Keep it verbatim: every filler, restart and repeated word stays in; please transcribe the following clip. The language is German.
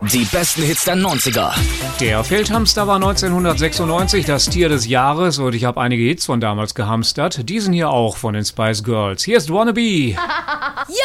Die besten Hits der neunziger. Der Feldhamster war neunzehnhundertsechsundneunzig das Tier des Jahres und ich habe einige Hits von damals gehamstert. Diesen hier auch von den Spice Girls. Hier ist Wannabe. Ja!